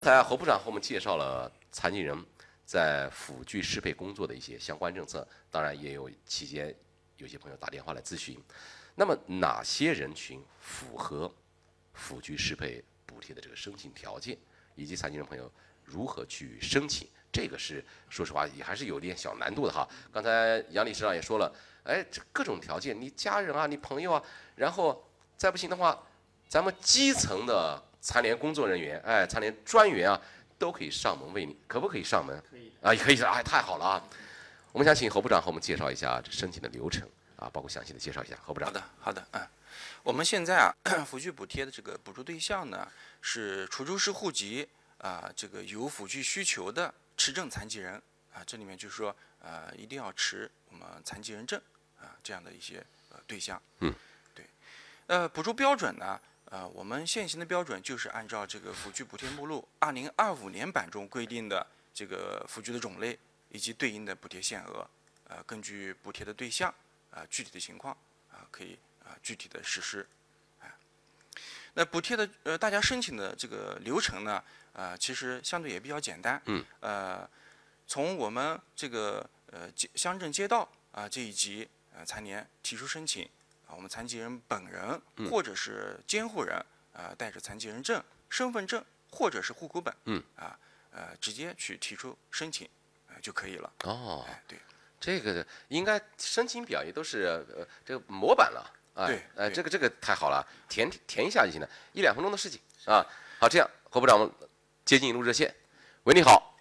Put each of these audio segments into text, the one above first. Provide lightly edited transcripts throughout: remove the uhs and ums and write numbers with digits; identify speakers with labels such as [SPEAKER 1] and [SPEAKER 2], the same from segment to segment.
[SPEAKER 1] 侯部长和我们介绍了残疾人在辅具适配工作的一些相关政策，当然也有期间有些朋友打电话来咨询。那么哪些人群符合辅具适配补贴的这个申请条件，以及残疾人朋友如何去申请？这个是说实话也还是有点小难度的哈。刚才杨理事长也说了，这各种条件，你家人啊，你朋友啊，然后再不行的话，咱们基层的残联工作人员，残联专员啊，都可以上门为你，可不可以上门？可以啊，可以的，太好了啊！我们想请侯部长和我们介绍一下这申请的流程啊，包括详细的介绍一下。侯部长。
[SPEAKER 2] 好的，我们现在辅具补贴的这个补助对象呢是滁州市户籍这个有辅具需求的持证残疾人这里面就是说一定要持我们残疾人证这样的一些对象。对，补助标准呢？我们现行的标准就是按照这个辅具补贴目录2025年版中规定的这个辅具的种类以及对应的补贴限额，根据补贴的对象具体的情况可以具体的实施。那补贴的大家申请的这个流程呢，其实相对也比较简单。从我们这个乡镇街道这一级残联提出申请。我们残疾人本人或者是监护人带着残疾人证、身份证或者是户口本直接去提出申请就可以了。对，
[SPEAKER 1] 这个应该申请表也都是这个模板了。
[SPEAKER 2] 对，
[SPEAKER 1] 这个太好了，填一下就行了，1-2分钟的事情啊。好，这样侯部长，我们接进入热线。喂，你好。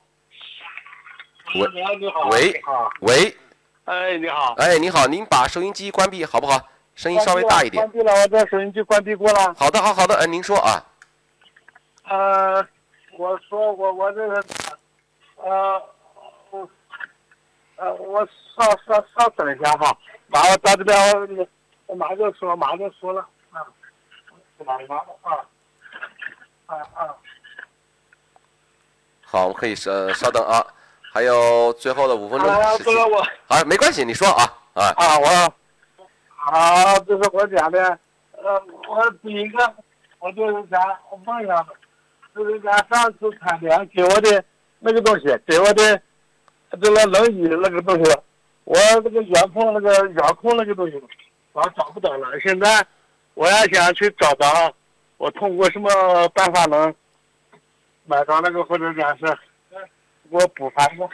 [SPEAKER 1] 喂。
[SPEAKER 3] 你好。
[SPEAKER 1] 你好，您把收音机关闭好不好？声音稍微大一点。
[SPEAKER 3] 关闭了，我这收音机关闭过了。
[SPEAKER 1] 好的，您说啊。
[SPEAKER 3] 我说我这个，我稍等一下哈，马上到这边我马上就说了
[SPEAKER 1] 好，我们可以稍等啊，还有最后的5分钟时间。好，没关系，你说啊。
[SPEAKER 3] 好，这是我讲的。我第一个，我就是想问一下，就是讲上次残联给我的那个东西，给我的这个轮椅那个东西，我这个遥控那个东西，我找不到了。现在我要想去找到，我通过什么办法能买到那个，或者讲是给我补发一个？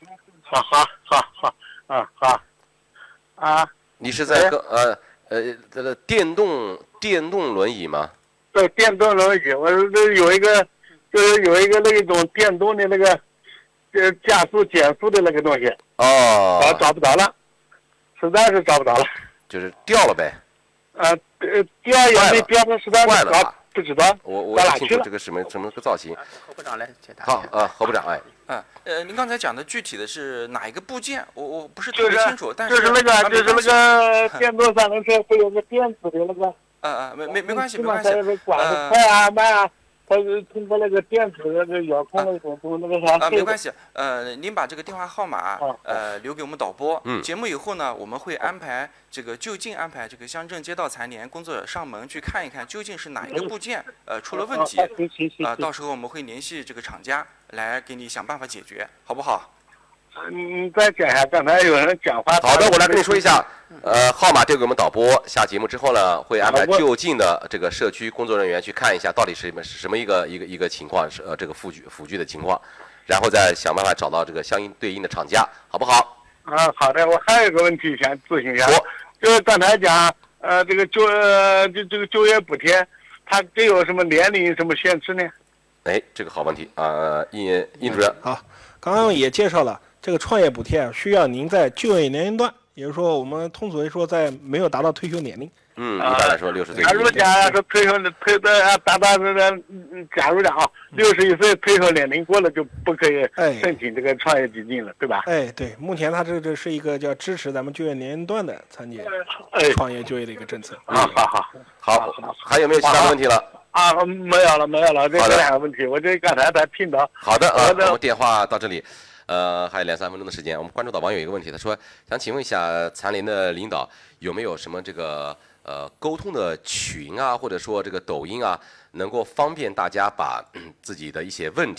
[SPEAKER 3] 好。
[SPEAKER 1] 你是在这个电动轮椅吗？
[SPEAKER 3] 对，电动轮椅，我有一个那种电动的那个加速减速的那个东西。我找不着了，实在是找不着了。
[SPEAKER 1] 就是掉了呗。
[SPEAKER 3] 掉也没掉，实在是不知道。
[SPEAKER 1] 我不清楚这个什么个造型。
[SPEAKER 2] 侯部长来解答。
[SPEAKER 1] 好，侯部长，
[SPEAKER 2] 您刚才讲的具体的是哪一个部件？我不是特别清楚，但是
[SPEAKER 3] 就是那个电动三轮车会有个电子的那个。
[SPEAKER 2] 没关系。
[SPEAKER 3] 管的快啊慢啊，它是通过那个电子那个遥控那种那个啥。
[SPEAKER 2] 没关系。您把这个电话号码留给我们导播。节目以后呢，我们会安排就近安排这个乡镇街道残联工作者上门去看一看，究竟是哪一个部件出了问题。到时候我们会联系这个厂家来给你想办法解决，好不好？
[SPEAKER 3] 你再讲一下，刚才有人讲话。
[SPEAKER 1] 好的，我来跟你说一下，号码丢给我们导播，下节目之后呢，会安排就近的这个社区工作人员去看一下，到底是什么一个情况，是这个辅具的情况，然后再想办法找到这个相应对应的厂家，好不好？
[SPEAKER 3] 好的，我还有一个问题想咨询一下，就是刚才讲这个就业补贴，它这有什么年龄什么限制呢？
[SPEAKER 1] 这个好问题啊，殷主任。
[SPEAKER 4] 好，刚刚也介绍了。这个创业补贴需要您在就业年龄段，也就是说，我们通俗地说，在没有达到退休年龄。
[SPEAKER 1] 一般来说60岁。
[SPEAKER 3] 假如讲是退的达到这个，假如讲61岁退休年龄过了就不可以申请这个创业基金了，对吧？
[SPEAKER 4] 对，目前它这是一个叫支持咱们就业年龄段的残疾创业就业的一个政策。
[SPEAKER 1] 好，还有没有其他问题了？
[SPEAKER 3] 没有了，这2个问题，我这刚才才听到。
[SPEAKER 1] 好的我们电话到这里。还有2-3分钟的时间，我们关注到网友一个问题，他说想请问一下残联的领导有没有什么这个沟通的群啊，或者说这个抖音啊， 能够方便大家把自己的一些问题。